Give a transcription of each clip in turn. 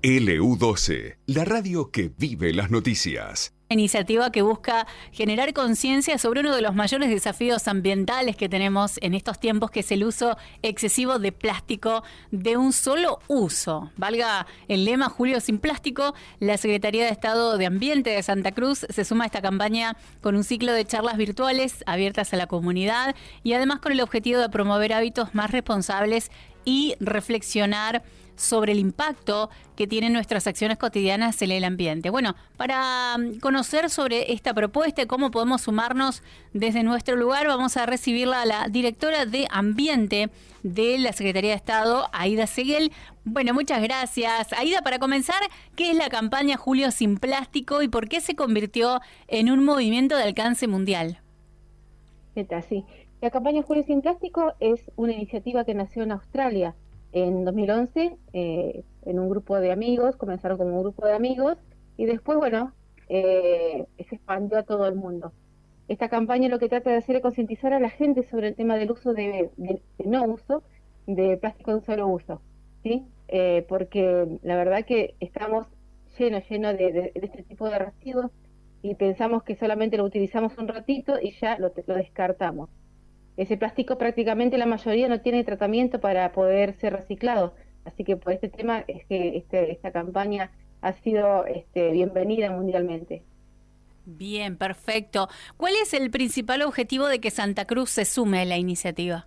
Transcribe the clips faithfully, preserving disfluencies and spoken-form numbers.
L U doce, la radio que vive las noticias. Iniciativa que busca generar conciencia sobre uno de los mayores desafíos ambientales que tenemos en estos tiempos, que es el uso excesivo de plástico de un solo uso. Valga el lema Julio sin plástico, la Secretaría de Estado de Ambiente de Santa Cruz se suma a esta campaña con un ciclo de charlas virtuales abiertas a la comunidad y además con el objetivo de promover hábitos más responsables y reflexionar sobre el impacto que tienen nuestras acciones cotidianas en el ambiente. Bueno, para conocer sobre esta propuesta y cómo podemos sumarnos desde nuestro lugar, vamos a recibirla a la directora de Ambiente de la Secretaría de Estado, Aida Seguel. Bueno, muchas gracias. Aida, para comenzar, ¿qué es la campaña Julio sin plástico y por qué se convirtió en un movimiento de alcance mundial? ¿Qué tal? Sí. La campaña Julio sin plástico es una iniciativa que nació en Australia en dos mil once, eh, en un grupo de amigos. Comenzaron como un grupo de amigos y después, bueno, eh, se expandió a todo el mundo. Esta campaña lo que trata de hacer es concientizar a la gente sobre el tema del uso de, de, de no uso de plástico de un solo uso, ¿sí? Eh, porque la verdad que estamos llenos, llenos de, de, de este tipo de residuos y pensamos que solamente lo utilizamos un ratito y ya lo, lo descartamos. Ese plástico prácticamente la mayoría no tiene tratamiento para poder ser reciclado, así que por este tema es que este, esta campaña ha sido este, bienvenida mundialmente. Bien, perfecto. ¿Cuál es el principal objetivo de que Santa Cruz se sume a la iniciativa?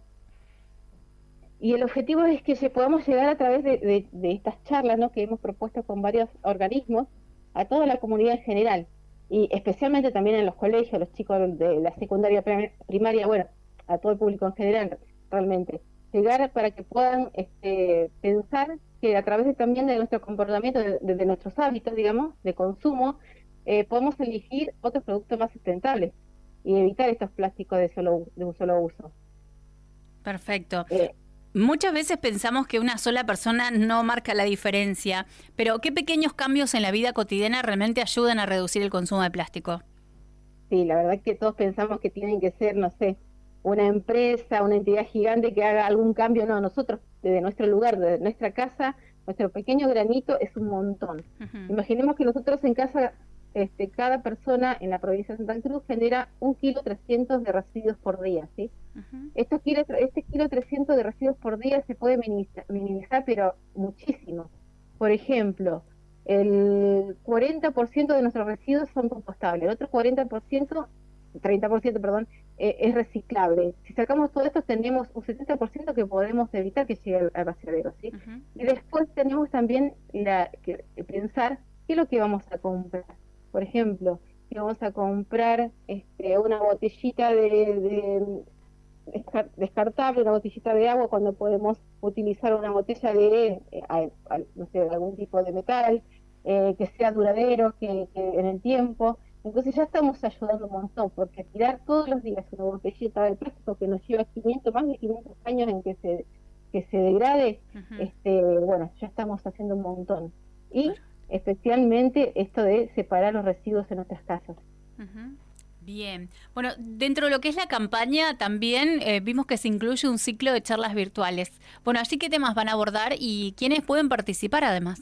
Y el objetivo es que podamos llegar a través de, de, de estas charlas, ¿no?, que hemos propuesto con varios organismos a toda la comunidad en general, y especialmente también en los colegios, los chicos de la secundaria primaria, bueno, a todo el público en general, realmente. Llegar para que puedan este, pensar que a través de, también de nuestro comportamiento, de, de, de nuestros hábitos, digamos, de consumo, eh, podemos elegir otros productos más sustentables y evitar estos plásticos de, solo, de un solo uso. Perfecto. Eh, Muchas veces pensamos que una sola persona no marca la diferencia, pero ¿qué pequeños cambios en la vida cotidiana realmente ayudan a reducir el consumo de plástico? Sí, la verdad que todos pensamos que tienen que ser, no sé, una empresa, una entidad gigante que haga algún cambio. No, nosotros desde nuestro lugar, desde nuestra casa, nuestro pequeño granito es un montón. Uh-huh. Imaginemos que nosotros en casa, este, cada persona en la provincia de Santa Cruz genera un kilo trescientos de residuos por día, ¿sí? Uh-huh. Estos kilo, este kilo trescientos de residuos por día se puede minimizar, minimizar, pero muchísimo. Por ejemplo, el cuarenta por ciento de nuestros residuos son compostables, el otro cuarenta por ciento, treinta por ciento, perdón, eh, es reciclable. Si sacamos todo esto, tenemos un setenta por ciento que podemos evitar que llegue al, al vaciadero, ¿sí? Uh-huh. Y después tenemos también la, que, que pensar qué es lo que vamos a comprar. Por ejemplo, si vamos a comprar este, una botellita de, de descartable, una botellita de agua, cuando podemos utilizar una botella de, eh, a, a, no sé, algún tipo de metal, eh, que sea duradero, que, que en el tiempo. Entonces ya estamos ayudando un montón, porque tirar todos los días una botellita de plástico que nos lleva quinientos, más de quinientos años en que se que se degrade, uh-huh. este, bueno, ya estamos haciendo un montón. Y uh-huh. especialmente esto de separar los residuos en nuestras casas. Uh-huh. Bien. Bueno, dentro de lo que es la campaña también eh, vimos que se incluye un ciclo de charlas virtuales. Bueno, ¿allí qué temas van a abordar y quiénes pueden participar además?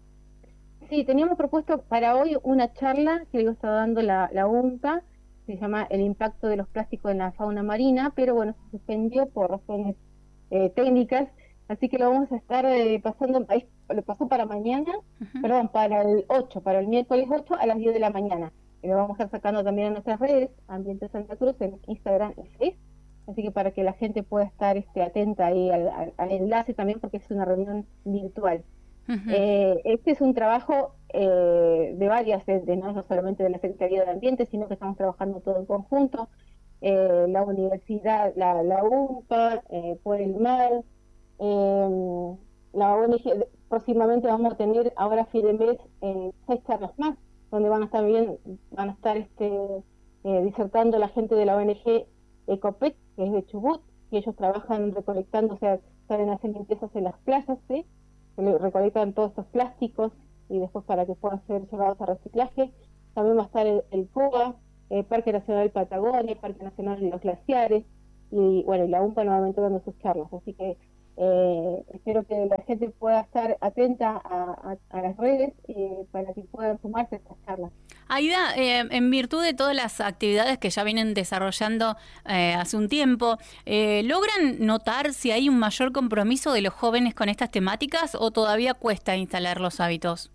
Sí, teníamos propuesto para hoy una charla que hoy está dando la, la U N P A, se llama El impacto de los plásticos en la fauna marina, pero bueno, se suspendió por razones eh, técnicas, así que lo vamos a estar eh, pasando, lo pasó para mañana, uh-huh. perdón, para el ocho, para el miércoles ocho a las diez de la mañana. Y lo vamos a estar sacando también en nuestras redes, Ambiente Santa Cruz, en Instagram y Facebook, así que para que la gente pueda estar este, atenta ahí al, al, al enlace también, porque es una reunión virtual. Uh-huh. Eh, este es un trabajo eh, de varias, de, de no, no solamente de la Secretaría de Ambiente, sino que estamos trabajando todo en conjunto, eh, la universidad, la, la U N P A, eh, por el mar, eh, la O N G. Próximamente vamos a tener, ahora a fin de mes, eh, seis charlas más, donde van a estar bien, van a estar este, eh, disertando la gente de la O N G Ecopec, que es de Chubut, y ellos trabajan recolectando, o sea, saben hacer limpiezas en las playas, ¿sí? Recolectan todos estos plásticos y después para que puedan ser llevados a reciclaje. También va a estar el, el PUA, el Parque Nacional Patagonia, el Parque Nacional de los Glaciares, y bueno, y la U N P A nuevamente dando sus charlas. Así que Eh, espero que la gente pueda estar atenta a, a, a las redes eh, para que puedan sumarse a estas charlas. Aida, eh, en virtud de todas las actividades que ya vienen desarrollando eh, hace un tiempo, eh, ¿logran notar si hay un mayor compromiso de los jóvenes con estas temáticas o todavía cuesta instalar los hábitos?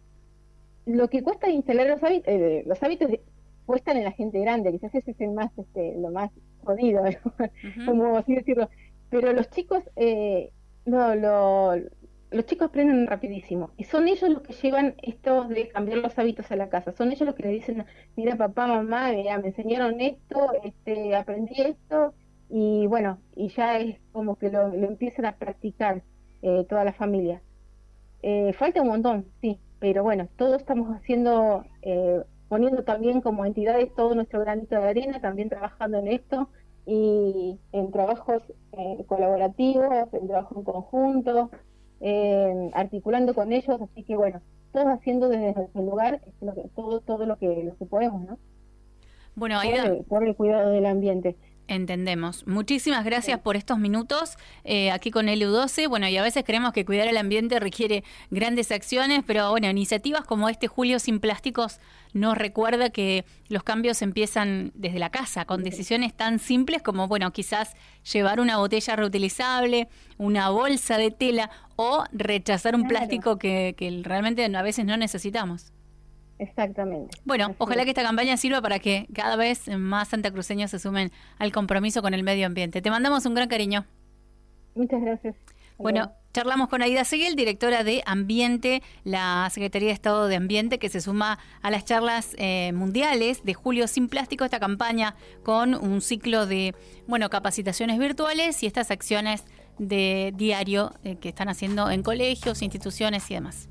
Lo que cuesta instalar los hábitos, eh, los hábitos cuestan en la gente grande, quizás ese es el más, este, lo más jodido, uh-huh. como así decirlo. Pero los chicos, eh, no, lo, los chicos aprenden rapidísimo. Y son ellos los que llevan esto de cambiar los hábitos a la casa. Son ellos los que le dicen, mira papá, mamá, mira, me enseñaron esto, este, aprendí esto. Y bueno, y ya es como que lo, lo empiezan a practicar eh, toda la familia. Eh, falta un montón, sí, pero bueno, todos estamos haciendo, eh, poniendo también como entidades todo nuestro granito de arena, también trabajando en esto. Y en trabajos eh, colaborativos, en trabajo en conjunto, eh, articulando con ellos, así que bueno, todos haciendo desde nuestro lugar lo que, todo todo lo que lo que podemos, ¿no? Bueno, Aida, por el, por el cuidado del ambiente. Entendemos. Muchísimas gracias sí. por estos minutos eh, aquí con L U doce. Bueno, y a veces creemos que cuidar el ambiente requiere grandes acciones, pero bueno, iniciativas como este Julio Sin Plásticos nos recuerda que los cambios empiezan desde la casa, con decisiones tan simples como, bueno, quizás llevar una botella reutilizable, una bolsa de tela o rechazar un claro. plástico que, que realmente a veces no necesitamos. Exactamente. Bueno, Así ojalá es. que esta campaña sirva para que cada vez más santacruceños se sumen al compromiso con el medio ambiente. Te mandamos un gran cariño. Muchas gracias. Bueno, Hola. Charlamos con Aida Seguel, directora de Ambiente, la Secretaría de Estado de Ambiente, que se suma a las charlas eh, mundiales de Julio Sin Plástico, esta campaña con un ciclo de bueno capacitaciones virtuales y estas acciones de diario eh, que están haciendo en colegios, instituciones y demás.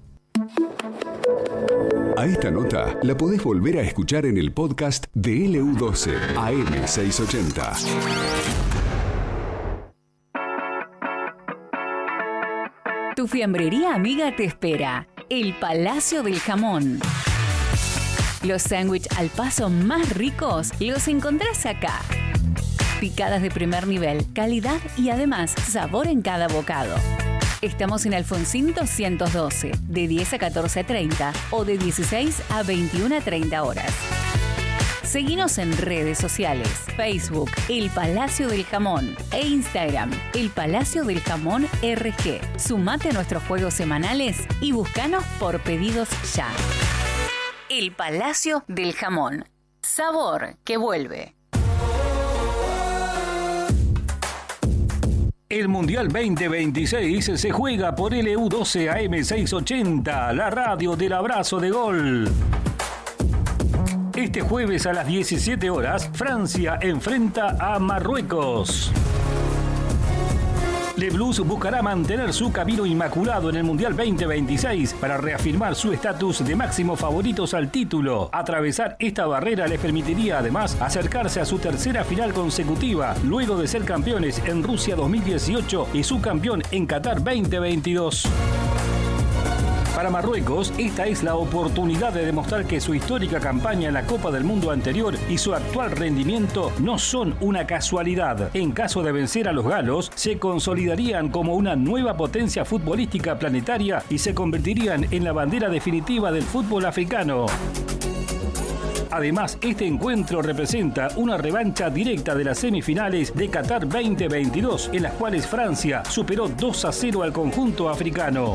A esta nota la podés volver a escuchar en el podcast de L U doce A M seiscientos ochenta. Tu fiambrería amiga te espera. El Palacio del Jamón. Los sándwiches al paso más ricos los encontrás acá. Picadas de primer nivel, calidad y además sabor en cada bocado. Estamos en Alfonsín doscientos doce, de diez a catorce treinta o de dieciséis a veintiuna treinta horas. Seguinos en redes sociales, Facebook, El Palacio del Jamón e Instagram, El Palacio del Jamón R G. Sumate a nuestros juegos semanales y búscanos por pedidos ya. El Palacio del Jamón. Sabor que vuelve. El Mundial veinte veintiséis se juega por L U doce A M seiscientos ochenta, la radio del abrazo de gol. Este jueves a las diecisiete horas, Francia enfrenta a Marruecos. Le Blues buscará mantener su camino inmaculado en el Mundial veinte veintiséis para reafirmar su estatus de máximos favoritos al título. Atravesar esta barrera les permitiría además acercarse a su tercera final consecutiva, luego de ser campeones en Rusia dos mil dieciocho y subcampeón en Qatar veinte veintidós. Para Marruecos, esta es la oportunidad de demostrar que su histórica campaña en la Copa del Mundo anterior y su actual rendimiento no son una casualidad. En caso de vencer a los galos, se consolidarían como una nueva potencia futbolística planetaria y se convertirían en la bandera definitiva del fútbol africano. Además, este encuentro representa una revancha directa de las semifinales de Qatar veinte veintidós, en las cuales Francia superó dos a cero al conjunto africano.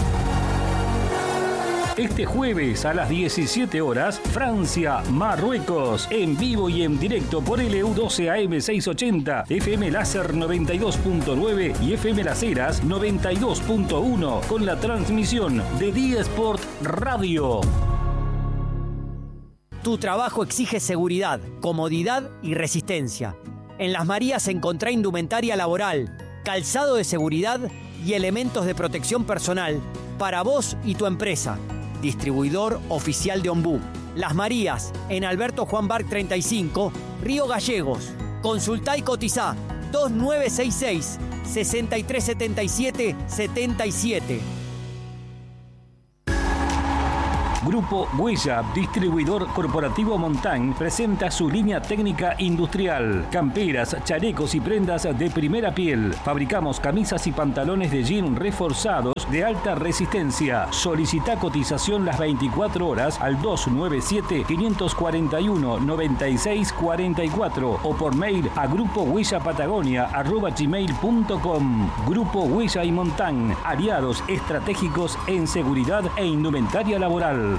Este jueves a las diecisiete horas, Francia-Marruecos, en vivo y en directo por L U doce A M seiscientos ochenta, F M Láser noventa y dos punto nueve y F M Las Heras noventa y dos punto uno, con la transmisión de Día Sport Radio. Tu trabajo exige seguridad, comodidad y resistencia. En Las Marías encontrá indumentaria laboral, calzado de seguridad y elementos de protección personal para vos y tu empresa. Distribuidor oficial de Ombú. Las Marías, en Alberto Juan Barc treinta y cinco, Río Gallegos. Consultá y cotizá dos nueve seis seis, seis tres siete siete, siete siete. Grupo Huella, distribuidor corporativo Montán, presenta su línea técnica industrial. Camperas, chalecos y prendas de primera piel. Fabricamos camisas y pantalones de jean reforzados de alta resistencia. Solicita cotización las veinticuatro horas al dos nueve siete, cinco cuatro uno, nueve seis cuatro cuatro o por mail a grupo huella patagonia arroba gmail punto com. Grupo Huella y Montán, aliados estratégicos en seguridad e indumentaria laboral.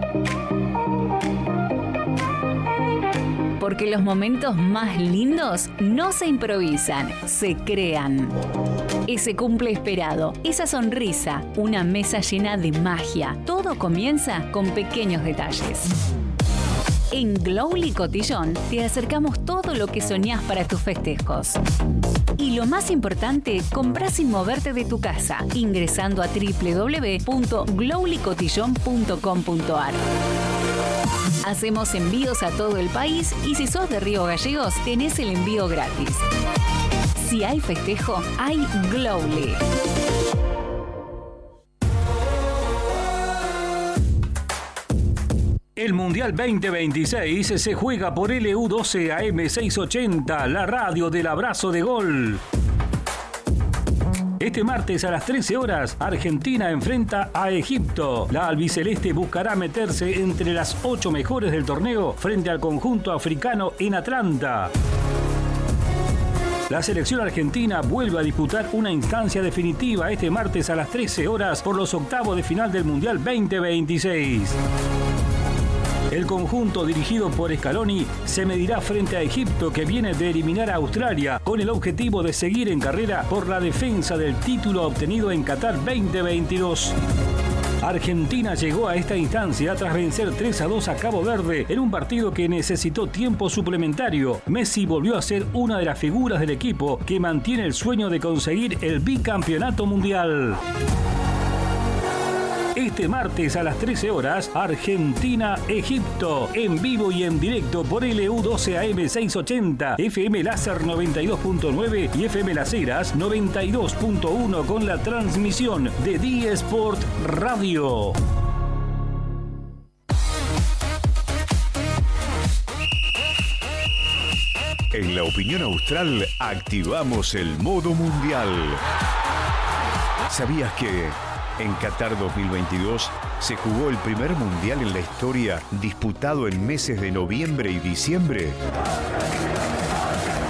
Porque los momentos más lindos no se improvisan, se crean. Ese cumple esperado, esa sonrisa, una mesa llena de magia, todo comienza con pequeños detalles. En Glowly Cotillón te acercamos todo lo que soñás para tus festejos. Y lo más importante, comprás sin moverte de tu casa, ingresando a doble u doble u doble u punto glowly cotillón punto com punto a r. Hacemos envíos a todo el país y si sos de Río Gallegos, tenés el envío gratis. Si hay festejo, hay Glowly. El Mundial veinte veintiséis se juega por L U doce A M seiscientos ochenta, la radio del abrazo de gol. Este martes a las trece horas, Argentina enfrenta a Egipto. La albiceleste buscará meterse entre las ocho mejores del torneo frente al conjunto africano en Atlanta. La selección argentina vuelve a disputar una instancia definitiva este martes a las trece horas por los octavos de final del Mundial veinte veintiséis. El conjunto dirigido por Scaloni se medirá frente a Egipto, que viene de eliminar a Australia con el objetivo de seguir en carrera por la defensa del título obtenido en Qatar veinte veintidós. Argentina llegó a esta instancia tras vencer tres a dos a Cabo Verde en un partido que necesitó tiempo suplementario. Messi volvió a ser una de las figuras del equipo que mantiene el sueño de conseguir el bicampeonato mundial. Este martes a las trece horas, Argentina-Egipto, en vivo y en directo por L U doce A M seiscientos ochenta, F M Láser noventa y dos punto nueve y F M Las Heras noventa y dos punto uno con la transmisión de D Sport Radio. En la opinión austral activamos el modo mundial. ¿Sabías que en Qatar dos mil veintidós se jugó el primer mundial en la historia disputado en meses de noviembre y diciembre?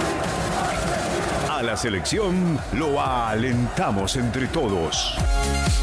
A la selección lo alentamos entre todos.